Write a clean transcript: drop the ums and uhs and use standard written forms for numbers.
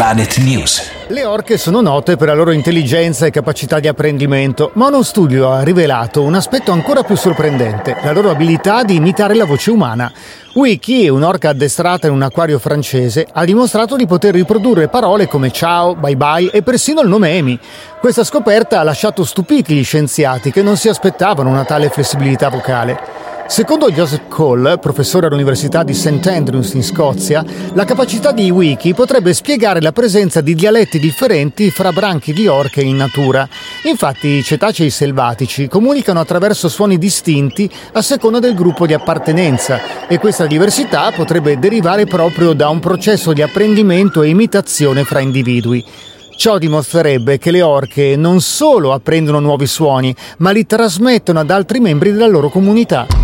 Planet News. Le orche sono note per la loro intelligenza e capacità di apprendimento, ma uno studio ha rivelato un aspetto ancora più sorprendente: la loro abilità di imitare la voce umana. Wiki, un'orca addestrata in un acquario francese, ha dimostrato di poter riprodurre parole come ciao, bye bye e persino il nome Amy. Questa scoperta ha lasciato stupiti gli scienziati, che non si aspettavano una tale flessibilità vocale. Secondo Joseph Cole, professore all'Università di St. Andrews in Scozia, la capacità di Wiki potrebbe spiegare la presenza di dialetti differenti fra branchi di orche in natura. Infatti i cetacei selvatici comunicano attraverso suoni distinti a seconda del gruppo di appartenenza, e questa diversità potrebbe derivare proprio da un processo di apprendimento e imitazione fra individui. Ciò dimostrerebbe che le orche non solo apprendono nuovi suoni, ma li trasmettono ad altri membri della loro comunità.